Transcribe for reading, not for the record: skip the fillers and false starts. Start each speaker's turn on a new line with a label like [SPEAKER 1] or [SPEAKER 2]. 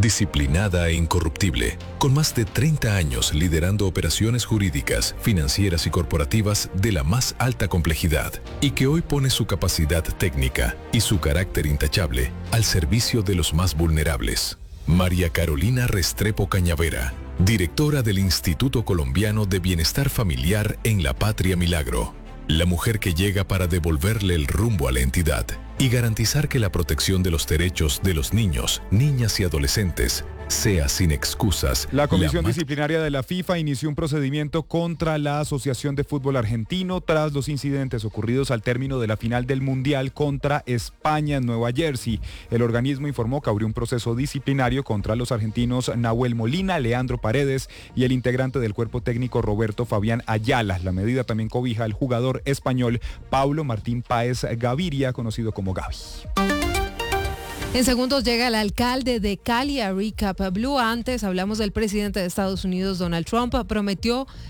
[SPEAKER 1] disciplinada e incorruptible, con más de 30 años liderando operaciones jurídicas, financieras y corporativas de la más alta complejidad, y que hoy pone su capacidad técnica y su carácter intachable al servicio de los más vulnerables. María Carolina Restrepo Cañavera, directora del Instituto Colombiano de Bienestar Familiar en La Patria Milagro. La mujer que llega para devolverle el rumbo a la entidad y garantizar que la protección de los derechos de los niños, niñas y adolescentes sea sin excusas.
[SPEAKER 2] La Comisión Disciplinaria de la FIFA inició un procedimiento contra la Asociación de Fútbol Argentino tras los incidentes ocurridos al término de la final del Mundial contra España en Nueva Jersey. El organismo informó que abrió un proceso disciplinario contra los argentinos Nahuel Molina, Leandro Paredes y el integrante del cuerpo técnico Roberto Fabián Ayala. La medida también cobija al jugador español Pablo Martín Páez Gaviria, conocido como Gavi.
[SPEAKER 3] En segundos llega el alcalde de Cali a Recap Blue. Antes hablamos del presidente de Estados Unidos, Donald Trump, prometió